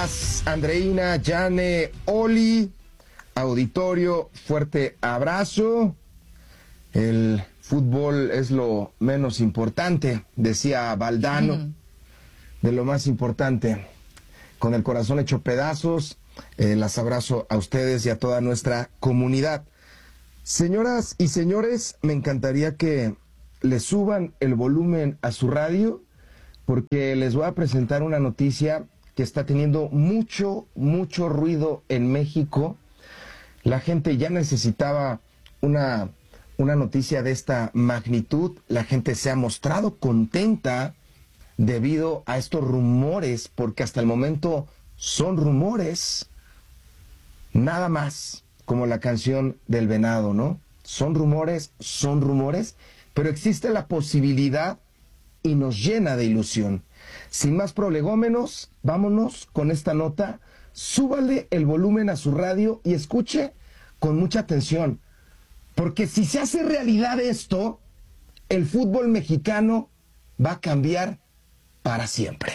estás, Andreina, Yane, Oli, auditorio? Fuerte abrazo. El fútbol es lo menos importante, decía Valdano, de lo más importante. Con el corazón hecho pedazos, las abrazo a ustedes y a toda nuestra comunidad. Señoras y señores, me encantaría que le suban el volumen a su radio, porque les voy a presentar una noticia que está teniendo mucho ruido en México. La gente ya necesitaba una noticia de esta magnitud. La gente se ha mostrado contenta debido a estos rumores, porque hasta el momento son rumores, nada más como la canción del venado, ¿no? Son rumores, pero existe la posibilidad y nos llena de ilusión. Sin más prolegómenos, vámonos con esta nota. Súbale el volumen a su radio y escuche con mucha atención, porque si se hace realidad esto, el fútbol mexicano va a cambiar para siempre.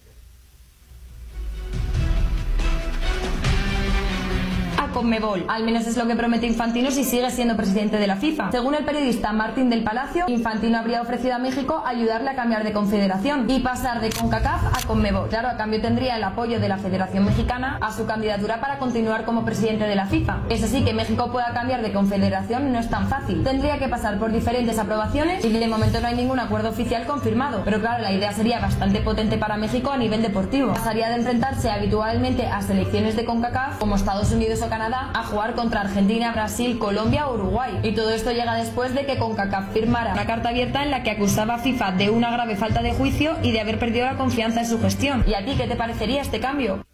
Conmebol. Al menos es lo que promete Infantino si sigue siendo presidente de la FIFA. Según el periodista Martín del Palacio, Infantino habría ofrecido a México ayudarle a cambiar de confederación y pasar de CONCACAF a Conmebol. Claro, a cambio tendría el apoyo de la Federación Mexicana a su candidatura para continuar como presidente de la FIFA. Es así que México pueda cambiar de confederación no es tan fácil. Tendría que pasar por diferentes aprobaciones y de momento no hay ningún acuerdo oficial confirmado. Pero claro, la idea sería bastante potente para México a nivel deportivo. Pasaría de enfrentarse habitualmente a selecciones de CONCACAF como Estados Unidos o Canadá a jugar contra Argentina, Brasil, Colombia o Uruguay. Y todo esto llega después de que CONCACAF firmara una carta abierta en la que acusaba a FIFA de una grave falta de juicio y de haber perdido la confianza en su gestión. ¿Y a ti qué te parecería este cambio?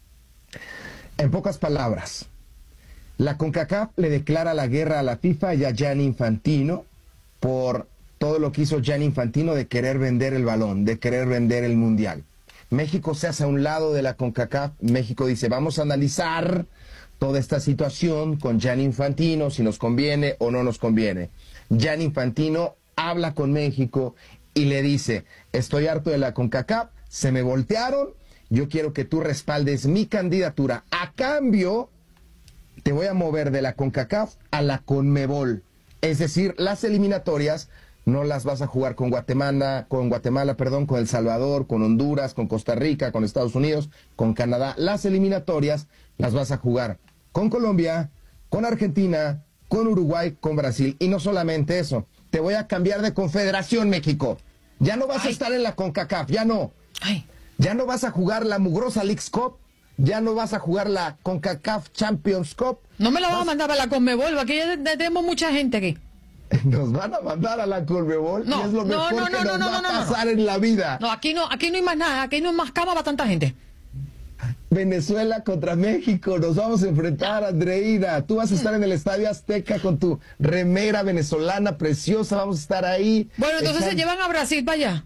En pocas palabras, la CONCACAF le declara la guerra a la FIFA y a Gianni Infantino por todo lo que hizo Gianni Infantino de querer vender el balón, de querer vender el mundial. México se hace a un lado de la CONCACAF. México dice, vamos a analizar toda esta situación con Gianni Infantino, si nos conviene o no nos conviene. Gianni Infantino habla con México y le dice, estoy harto de la CONCACAF, se me voltearon, yo quiero que tú respaldes mi candidatura. A cambio, te voy a mover de la CONCACAF a la CONMEBOL. Es decir, las eliminatorias no las vas a jugar con Guatemala, con El Salvador, con Honduras, con Costa Rica, con Estados Unidos, con Canadá. Las eliminatorias las vas a jugar con Colombia, con Argentina, con Uruguay, con Brasil. Y no solamente eso, te voy a cambiar de confederación, México. Ya no vas a estar en la CONCACAF, ya no. Ya no vas a jugar la mugrosa Leagues Cup, ya no vas a jugar la CONCACAF Champions Cup. No me la vas a mandar para la CONMEBOL, aquí ya tenemos mucha gente aquí. Nos van a mandar a la CONMEBOL y es lo mejor que nos va a pasar en la vida. No, aquí no hay más nada, aquí no hay más cama para tanta gente. Venezuela contra México, nos vamos a enfrentar, Andreina. Tú vas a estar en el Estadio Azteca con tu remera venezolana preciosa, vamos a estar ahí. Bueno, entonces se llevan a Brasil para allá.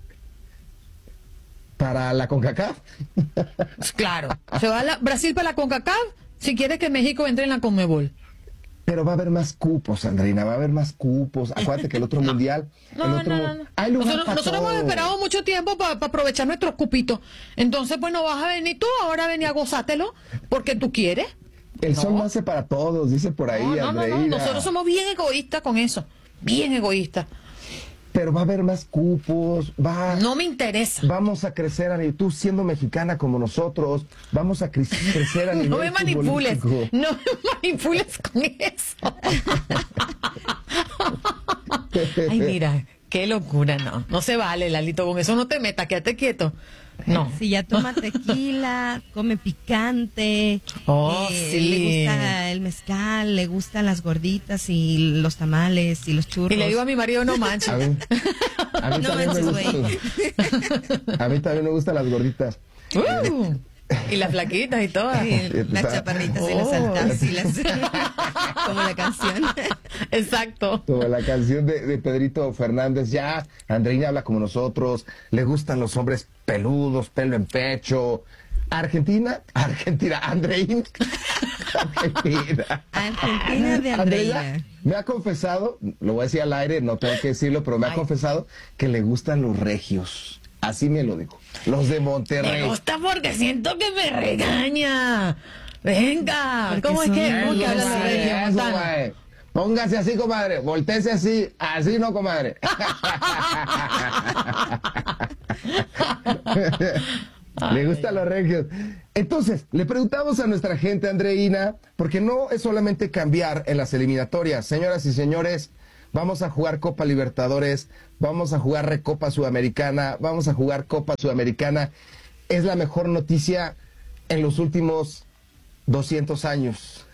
¿Para la CONCACAF? Claro, se va a Brasil para la CONCACAF si quieres que México entre en la CONMEBOL. Pero va a haber más cupos, Andreina, va a haber más cupos. Acuérdate que el otro mundial... No. Hay lugar nosotros hemos esperado mucho tiempo para aprovechar nuestros cupitos. Entonces, pues no vas a venir tú, ahora ven a gozártelo, porque tú quieres. El sol nace para todos, dice por ahí, Andreina. No, nosotros somos bien egoístas con eso, bien egoístas. Pero va a haber más cupos, No me interesa. Vamos a crecer, tú siendo mexicana como nosotros, vamos a crecer a nivel No me manipules, no me manipules con eso. Ay, mira, qué locura, no se vale, Lalito, con eso no te metas, quédate quieto. No. Si ya toma tequila, come picante, sí. Le gusta el mezcal, le gustan las gorditas y los tamales y los churros. Y le digo a mi marido, no manches. A mí no también manches, a mí también me gustan las gorditas. Y las flaquitas y todas. Sí, las chaparritas y las altas y las... como la canción. Exacto. Como la canción de Pedrito Fernández. Ya, Andreina habla como nosotros. Le gustan los hombres peludos, pelo en pecho. Argentina, Andreina. Argentina de Andreina. Me ha confesado, lo voy a decir al aire, no tengo que decirlo, pero me ha confesado que le gustan los regios. Así me lo dijo. Los de Monterrey. Me gusta porque siento que me regaña. Venga, Porque ¿cómo es que hablan los regiomontanos? Póngase así, comadre. Voltéese así. Así no, comadre. Le gustan los regios. Entonces, le preguntamos a nuestra gente, Andreina, porque no es solamente cambiar en las eliminatorias. Señoras y señores, vamos a jugar Copa Libertadores, vamos a jugar Recopa Sudamericana, vamos a jugar Copa Sudamericana. Es la mejor noticia en los últimos 200 años.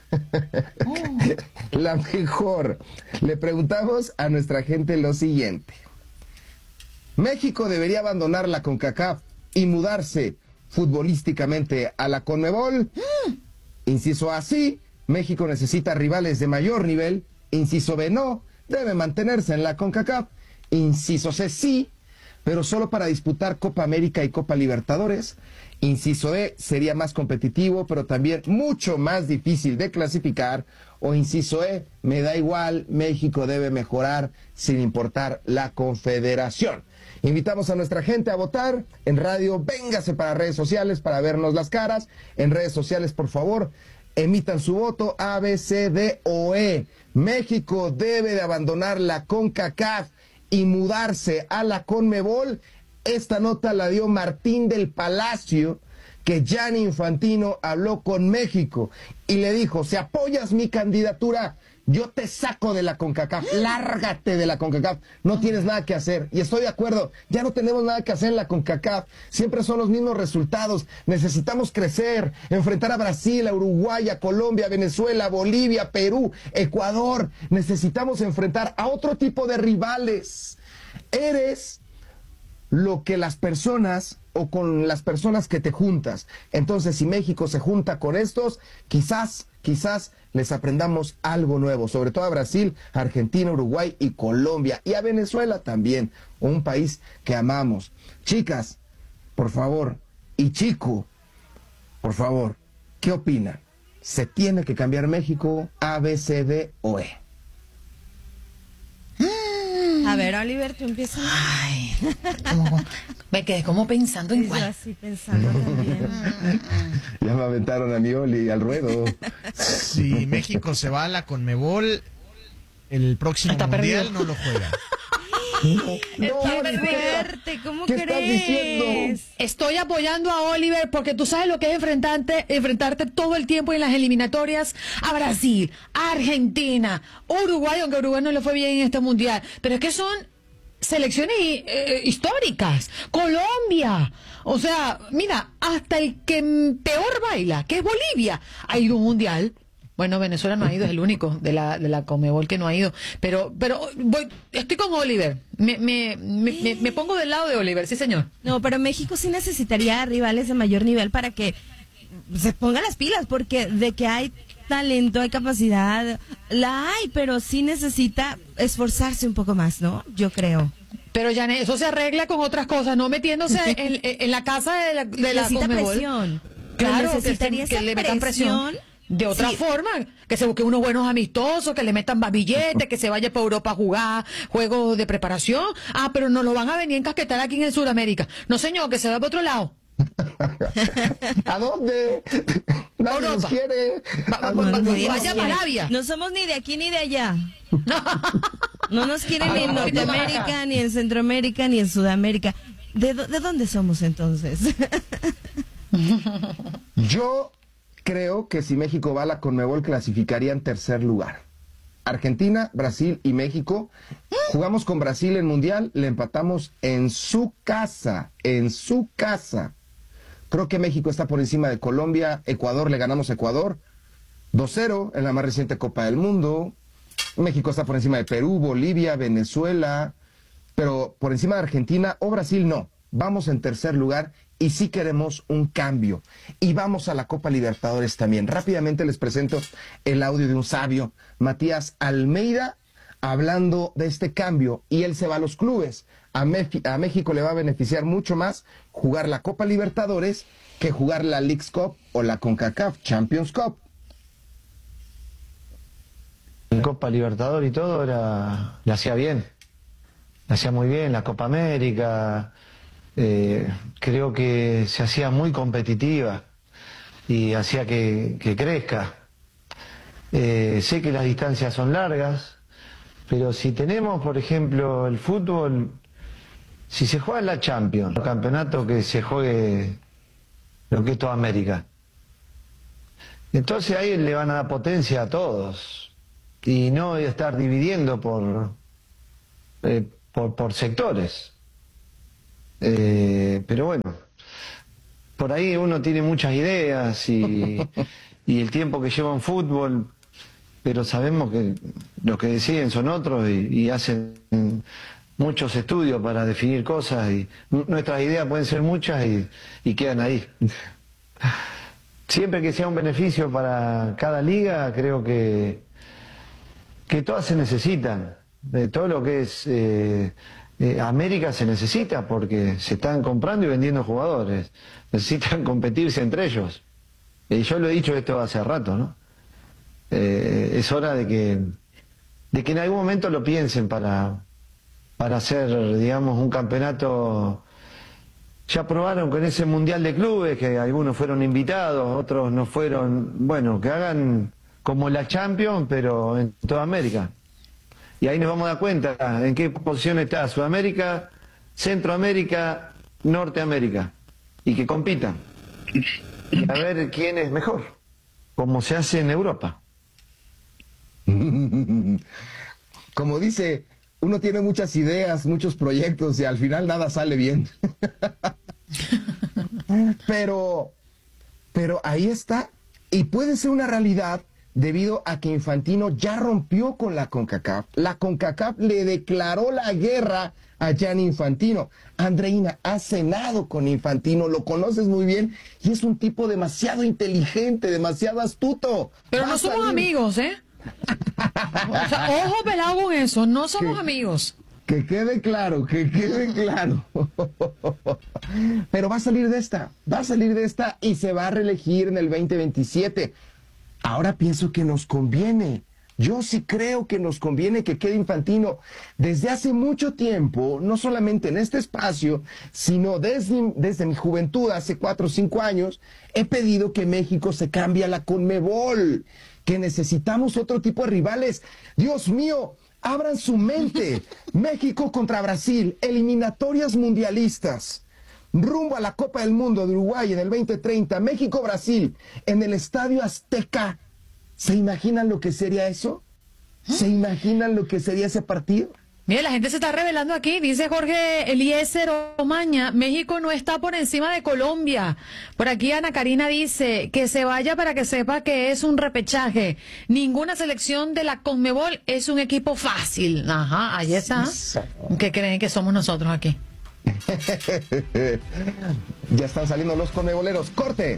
La mejor. Le preguntamos a nuestra gente lo siguiente. ¿México debería abandonar la CONCACAF y mudarse futbolísticamente a la CONMEBOL? Inciso A, sí. México necesita rivales de mayor nivel. Inciso B, no. Debe mantenerse en la CONCACAF. Inciso C, sí, pero solo para disputar Copa América y Copa Libertadores. Inciso D, sería más competitivo, pero también mucho más difícil de clasificar. O inciso E, me da igual, México debe mejorar sin importar la confederación. Invitamos a nuestra gente a votar en radio. Véngase para redes sociales para vernos las caras. En redes sociales, por favor, emitan su voto. A, B, C, D o E. México debe de abandonar la CONCACAF y mudarse a la CONMEBOL. Esta nota la dio Martín del Palacio, que Gianni Infantino habló con México y le dijo, si apoyas mi candidatura, yo te saco de la CONCACAF, lárgate de la CONCACAF, no tienes nada que hacer. Y estoy de acuerdo, ya no tenemos nada que hacer en la CONCACAF, siempre son los mismos resultados, necesitamos crecer, enfrentar a Brasil, a Uruguay, a Colombia, a Venezuela, a Bolivia, Perú, Ecuador, necesitamos enfrentar a otro tipo de rivales. Eres lo que las personas o con las personas que te juntas. Entonces, si México se junta con estos, quizás les aprendamos algo nuevo, sobre todo a Brasil, Argentina, Uruguay y Colombia, y a Venezuela también, un país que amamos. Chicas, por favor, y chico, por favor, ¿qué opinan? ¿Se tiene que cambiar México? A, B, C, D o E. A ver, Oliver, tú empiezas. Ay, me quedé como pensando en Yo cuál. así pensando también. Ya me aventaron a mi Oli al ruedo. Si México se va a la CONMEBOL, el próximo Está mundial perdido. no lo juega. ¡Qué Oli, fuerte! ¿Cómo ¿qué estás diciendo? crees? Estoy apoyando a Oliver porque tú sabes lo que es enfrentarte todo el tiempo en las eliminatorias a Brasil, a Argentina, Uruguay, aunque a Uruguay no le fue bien en este mundial, pero es que son selecciones históricas. Colombia, o sea, mira, hasta el que peor baila, que es Bolivia, ha ido a un mundial. Bueno, Venezuela no ha ido, es el único de la CONMEBOL que no ha ido. Pero estoy con Oliver. Me pongo del lado de Oliver, sí, señor. No, pero México sí necesitaría rivales de mayor nivel para que se pongan las pilas, porque de que hay talento, hay capacidad, la hay, pero sí necesita esforzarse un poco más, ¿no? Yo creo. Pero Janet, eso se arregla con otras cosas, no metiéndose en la casa de la Necesita CONMEBOL. presión. Claro, necesitaría que esa le metan presión. De otra Sí. forma, que se busque unos buenos amistosos, que le metan más billetes, que se vaya para Europa a jugar juegos de preparación. Ah, pero no lo van a venir a encasquetar aquí en el Sudamérica. No, señor, que se va para otro lado. ¿A dónde? Nadie nos Europa. quiere. Vaya para Arabia. No somos ni de aquí ni de allá. No nos quieren ni en Norteamérica, ni en Centroamérica, ni en Sudamérica. ¿De dónde somos entonces? Yo creo que si México va a la CONMEBOL clasificaría en tercer lugar. Argentina, Brasil y México. Jugamos con Brasil en Mundial, le empatamos en su casa, Creo que México está por encima de Colombia, Ecuador, le ganamos a Ecuador 2-0 en la más reciente Copa del Mundo. México está por encima de Perú, Bolivia, Venezuela, pero por encima de Argentina o Brasil no. Vamos en tercer lugar y sí queremos un cambio. Y vamos a la Copa Libertadores también. Rápidamente les presento el audio de un sabio, Matías Almeida, hablando de este cambio. Y él se va a los clubes. A México le va a beneficiar mucho más jugar la Copa Libertadores que jugar la Leagues Cup o la CONCACAF Champions Cup. En Copa Libertadores y todo la hacía bien. La hacía muy bien, la Copa América. creo que se hacía muy competitiva y hacía que crezca. Sé que las distancias son largas, pero si tenemos, por ejemplo, el fútbol, si se juega en la Champions, el campeonato que se juegue lo que es toda América, entonces ahí le van a dar potencia a todos y no estar dividiendo por sectores. Pero bueno, por ahí uno tiene muchas ideas y el tiempo que lleva en fútbol, pero sabemos que los que deciden son otros y hacen muchos estudios para definir cosas y nuestras ideas pueden ser muchas y quedan ahí. Siempre que sea un beneficio para cada liga, creo que todas se necesitan. Todo lo que es América se necesita porque se están comprando y vendiendo jugadores. Necesitan competirse entre ellos. Y yo lo he dicho esto hace rato, ¿no? Es hora de que en algún momento lo piensen para hacer, digamos, un campeonato. Ya probaron con ese Mundial de Clubes, que algunos fueron invitados, otros no fueron. Bueno, que hagan como la Champions, pero en toda América. Y ahí nos vamos a dar cuenta en qué posición está Sudamérica, Centroamérica, Norteamérica. Y que compitan. Y a ver quién es mejor, como se hace en Europa. Como dice, uno tiene muchas ideas, muchos proyectos y al final nada sale bien. Pero ahí está. Y puede ser una realidad debido a que Infantino ya rompió con la CONCACAF. La CONCACAF le declaró la guerra a Gianni Infantino. Andreina, has cenado con Infantino, lo conoces muy bien y es un tipo demasiado inteligente, demasiado astuto. Pero no somos amigos, ¿eh? O sea, ojo pelado con eso, no somos amigos. Que quede claro, que quede claro. Pero va a salir de esta y se va a reelegir en el 2027. Ahora pienso que nos conviene. Yo sí creo que nos conviene que quede Infantino. Desde hace mucho tiempo, no solamente en este espacio, sino desde mi juventud, hace 4 o 5 años, he pedido que México se cambie a la CONMEBOL, que necesitamos otro tipo de rivales. Dios mío, abran su mente. México contra Brasil, eliminatorias mundialistas. Rumbo a la Copa del Mundo de Uruguay en el 2030, México-Brasil, en el Estadio Azteca. ¿Se imaginan lo que sería eso? ¿Se imaginan lo que sería ese partido? Mire, la gente se está revelando aquí. Dice Jorge Eliezer Omaña, México no está por encima de Colombia. Por aquí Ana Karina dice que se vaya para que sepa que es un repechaje. Ninguna selección de la CONMEBOL es un equipo fácil. Ajá, ahí está. ¿Qué creen que somos nosotros aquí? Ya están saliendo los conmeboleros. ¡Corte!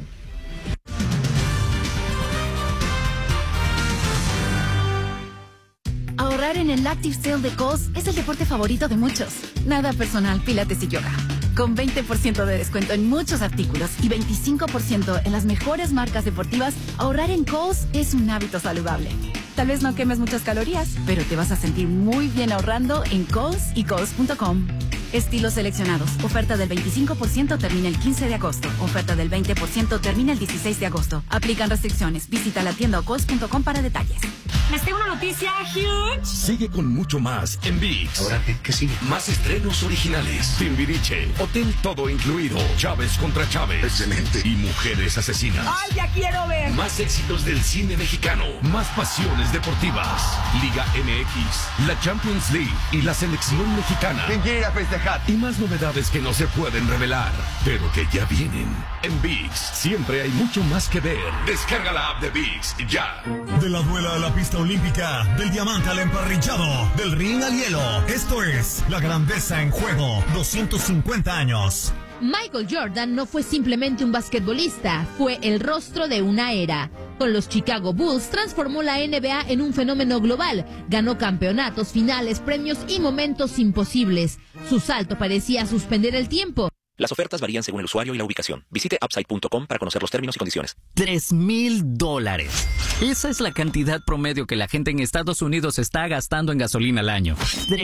Ahorrar en el Active Sale de Kohl's es el deporte favorito de muchos. Nada personal, pilates y yoga. Con 20% de descuento en muchos artículos y 25% en las mejores marcas deportivas, ahorrar en Kohl's es un hábito saludable. Tal vez no quemes muchas calorías, pero te vas a sentir muy bien ahorrando en Kohl's y Kohl's.com. Estilos seleccionados. Oferta del 25% termina el 15 de agosto. Oferta del 20% termina el 16 de agosto. Aplican restricciones. Visita la tienda o Kohl's.com para detalles. Les tengo una noticia huge. Sigue con mucho más en ViX. ¿Ahora qué sigue? Más estrenos originales. Timbiriche, Hotel Todo Incluido, Chávez contra Chávez. Excelente. Y Mujeres Asesinas. ¡Ay, ya quiero ver! Más éxitos del cine mexicano. Más pasiones deportivas. Liga MX, la Champions League y la selección mexicana. ¿Quién quiere ir a festejar? Y más novedades que no se pueden revelar, pero que ya vienen. En ViX siempre hay mucho más que ver. Descarga la app de ViX ya. De la duela a la pista olímpica, del diamante al emparrillado, del ring al hielo. Esto es La Grandeza en Juego, 250 años. Michael Jordan no fue simplemente un basquetbolista, fue el rostro de una era. Con los Chicago Bulls transformó la NBA en un fenómeno global, ganó campeonatos, finales, premios y momentos imposibles. Su salto parecía suspender el tiempo. Las ofertas varían según el usuario y la ubicación. Visite upside.com para conocer los términos y condiciones. $3,000. Esa es la cantidad promedio que la gente en Estados Unidos está gastando en gasolina al año.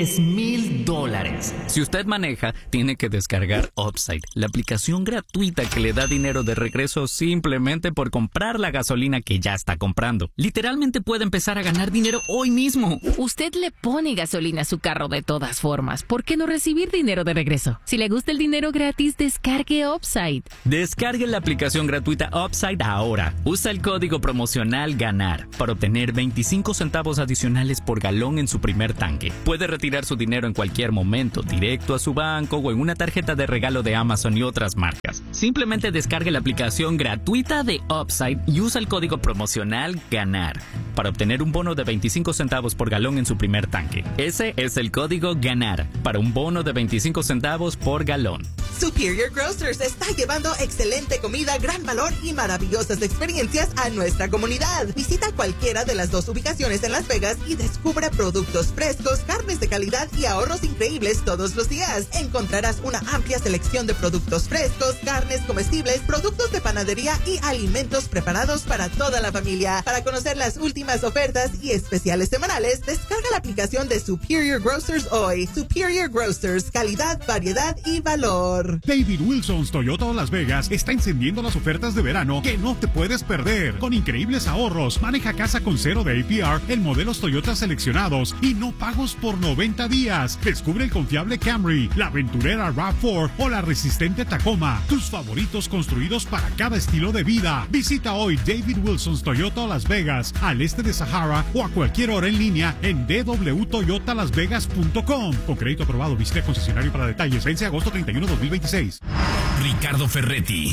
$3,000. Si usted maneja, tiene que descargar Upside, la aplicación gratuita que le da dinero de regreso simplemente por comprar la gasolina que ya está comprando. Literalmente puede empezar a ganar dinero hoy mismo. Usted le pone gasolina a su carro de todas formas. ¿Por qué no recibir dinero de regreso? Si le gusta el dinero gratis, descargue Upside. Descargue la aplicación gratuita Upside ahora. Usa el código promocional GANAR para obtener 25 centavos adicionales por galón en su primer tanque. Puede retirar su dinero en cualquier momento, directo a su banco o en una tarjeta de regalo de Amazon y otras marcas. Simplemente descargue la aplicación gratuita de Upside y usa el código promocional GANAR para obtener un bono de 25 centavos por galón en su primer tanque. Ese es el código GANAR para un bono de 25 centavos por galón. Superior Grocers está llevando excelente comida, gran valor y maravillosas experiencias a nuestra comunidad. Visita cualquiera de las 2 ubicaciones en Las Vegas y descubre productos frescos, carnes de calidad y ahorros increíbles todos los días. Encontrarás una amplia selección de productos frescos, carnes comestibles, productos de panadería y alimentos preparados para toda la familia. Para conocer las últimas ofertas y especiales semanales, descarga la aplicación de Superior Grocers hoy. Superior Grocers, calidad, variedad y valor. David Wilson's Toyota Las Vegas está encendiendo las ofertas de verano que no te puedes perder. Con increíbles ahorros, maneja casa con 0 de APR en modelos Toyota seleccionados y no pagos por 90 días. Descubre el confiable Camry, la aventurera RAV4 o la resistente Tacoma. Tus favoritos construidos para cada estilo de vida. Visita hoy David Wilson's Toyota Las Vegas, al este de Sahara o a cualquier hora en línea en www.toyotalasvegas.com. Con crédito aprobado, visite concesionario para detalles. Vence agosto 31, 2026. Ricardo Ferretti.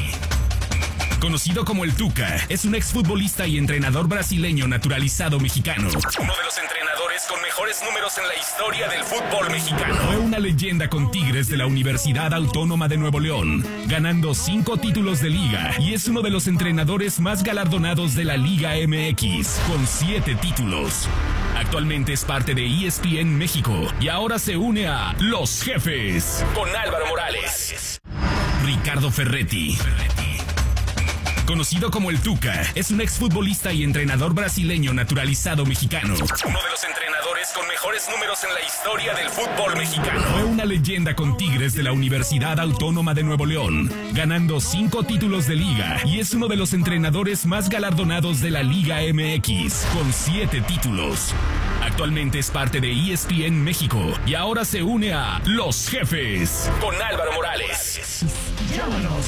Conocido como el Tuca, es un exfutbolista y entrenador brasileño naturalizado mexicano. Uno de los entrenadores con mejores números en la historia del fútbol mexicano. Fue una leyenda con Tigres de la Universidad Autónoma de Nuevo León, ganando 5 títulos de liga, y es uno de los entrenadores más galardonados de la Liga MX, con 7 títulos. Actualmente es parte de ESPN México y ahora se une a Los Jefes con Álvaro Morales. Ricardo Ferretti. Conocido como el Tuca, es un exfutbolista y entrenador brasileño naturalizado mexicano. Uno de los entrenadores con mejores números en la historia del fútbol mexicano. Fue una leyenda con Tigres de la Universidad Autónoma de Nuevo León, ganando 5 títulos de liga, y es uno de los entrenadores más galardonados de la Liga MX, con 7 títulos. Actualmente es parte de ESPN México y ahora se une a Los Jefes con Álvaro Morales. Llámanos.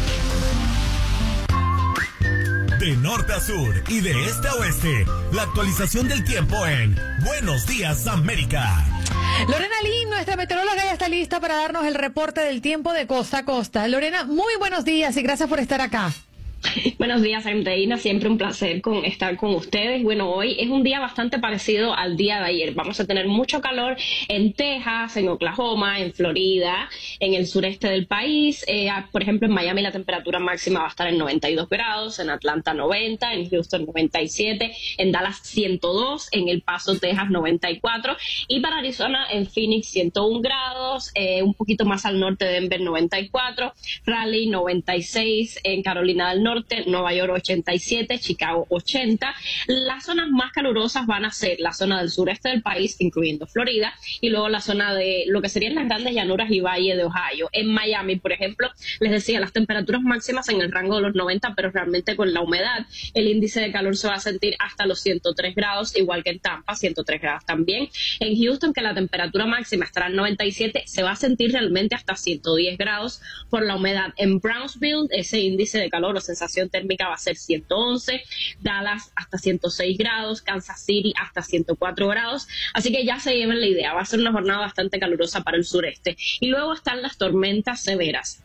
De norte a sur y de este a oeste, la actualización del tiempo en Buenos Días América. Lorena Lin, nuestra meteoróloga, ya está lista para darnos el reporte del tiempo de costa a costa. Lorena, muy buenos días y gracias por estar acá. Buenos días, Andreina, siempre un placer estar con ustedes. Bueno, hoy es un día bastante parecido al día de ayer. Vamos a tener mucho calor en Texas, en Oklahoma, en Florida, en el sureste del país. Por ejemplo, en Miami la temperatura máxima va a estar en 92 grados, en Atlanta 90, en Houston 97, en Dallas 102, en El Paso, Texas 94, y para Arizona, en Phoenix 101 grados, un poquito más al norte de Denver 94, Raleigh 96, en Carolina del Norte, Nueva York 87, Chicago 80. Las zonas más calurosas van a ser la zona del sureste del país, incluyendo Florida, y luego la zona de lo que serían las grandes llanuras y valle de Ohio. En Miami, por ejemplo, les decía, las temperaturas máximas en el rango de los 90, pero realmente con la humedad, el índice de calor se va a sentir hasta los 103 grados, igual que en Tampa, 103 grados también. En Houston, que la temperatura máxima estará en 97, se va a sentir realmente hasta 110 grados por la humedad. En Brownsville, ese índice de calor o sensación térmica va a ser 111, Dallas hasta 106 grados, Kansas City hasta 104 grados, así que ya se lleven la idea, va a ser una jornada bastante calurosa para el sureste. Y luego están las tormentas severas.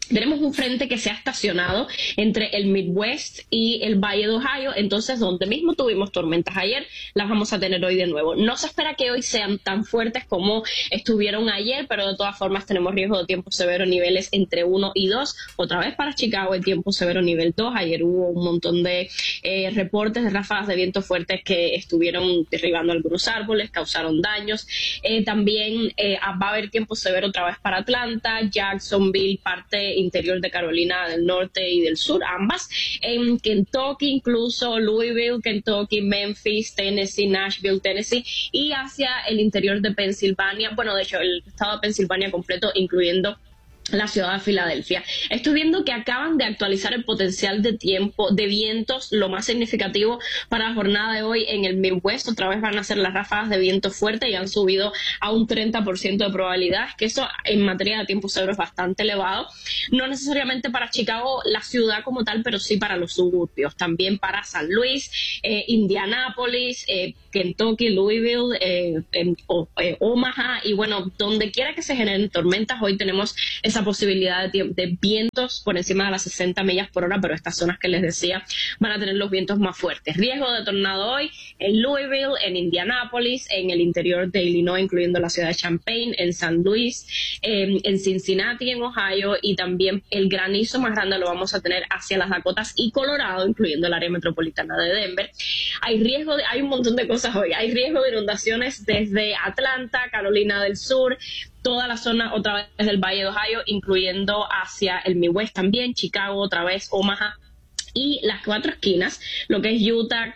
tenemos un frente que se ha estacionado entre el Midwest y el Valle de Ohio, entonces donde mismo tuvimos tormentas ayer, las vamos a tener hoy de nuevo. No se espera que hoy sean tan fuertes como estuvieron ayer, pero de todas formas tenemos riesgo de tiempo severo niveles entre 1 y 2. Otra vez para Chicago el tiempo severo nivel 2. Ayer hubo un montón de reportes de ráfagas de viento fuertes que estuvieron derribando algunos árboles, causaron daños. También va a haber tiempo severo otra vez para Atlanta, Jacksonville, parte interior de Carolina del Norte y del Sur, ambas, en Kentucky, incluso Louisville, Kentucky, Memphis, Tennessee, Nashville, Tennessee, y hacia el interior de Pensilvania, bueno, de hecho, el estado de Pensilvania completo, incluyendo la ciudad de Filadelfia. Estoy viendo que acaban de actualizar el potencial de tiempo de vientos, lo más significativo para la jornada de hoy en el Midwest. Otra vez van a ser las ráfagas de viento fuerte y han subido a un 30% de probabilidades, que eso en materia de tiempo severo es bastante elevado. No necesariamente para Chicago, la ciudad como tal, pero sí para los suburbios. También para San Luis, Indianápolis, Kentucky, Louisville, Omaha, y bueno, donde quiera que se generen tormentas, hoy tenemos esa posibilidad de vientos por encima de las 60 millas por hora, pero estas zonas que les decía van a tener los vientos más fuertes. Riesgo de tornado hoy en Louisville, en Indianápolis, en el interior de Illinois, incluyendo la ciudad de Champaign, en San Luis, en Cincinnati, en Ohio, y también el granizo más grande lo vamos a tener hacia las Dakotas y Colorado, incluyendo el área metropolitana de Denver. Hay un montón de cosas hoy. Hay riesgo de inundaciones desde Atlanta, Carolina del Sur, toda la zona otra vez del Valle de Ohio, incluyendo hacia el Midwest también, Chicago otra vez, Omaha, y las 4 esquinas, lo que es Utah,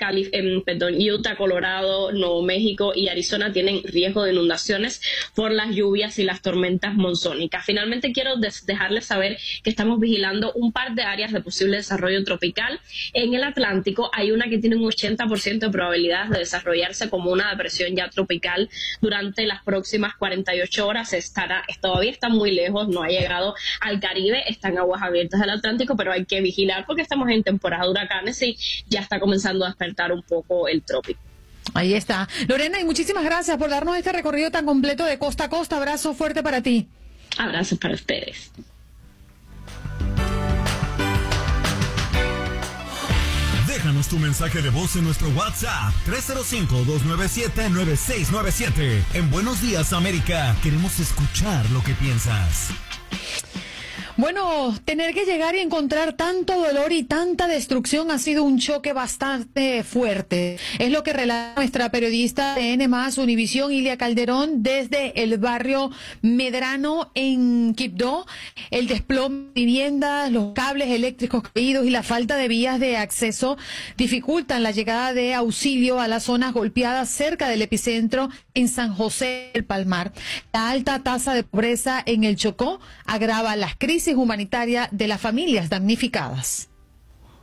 Colorado, Nuevo México y Arizona tienen riesgo de inundaciones por las lluvias y las tormentas monzónicas. Finalmente quiero dejarles saber que estamos vigilando un par de áreas de posible desarrollo tropical. En el Atlántico hay una que tiene un 80% de probabilidades de desarrollarse como una depresión ya tropical durante las próximas 48 horas. Todavía está muy lejos, no ha llegado al Caribe, está en aguas abiertas del Atlántico, pero hay que vigilar porque estamos en temporada de huracanes y ya está comenzando a despertar un poco el trópico. Ahí está. Lorena, y muchísimas gracias por darnos este recorrido tan completo de costa a costa. Abrazo fuerte para ti. Abrazos para ustedes. Déjanos tu mensaje de voz en nuestro WhatsApp 305-297-9697. En Buenos Días América queremos escuchar lo que piensas. Bueno, tener que llegar y encontrar tanto dolor y tanta destrucción ha sido un choque bastante fuerte. Es lo que relata nuestra periodista de N+, Univisión, Ilia Calderón, desde el barrio Medrano en Quibdó. El desplome de viviendas, los cables eléctricos caídos y la falta de vías de acceso dificultan la llegada de auxilio a las zonas golpeadas cerca del epicentro en San José del Palmar. La alta tasa de pobreza en el Chocó agrava las crisis humanitaria de las familias damnificadas.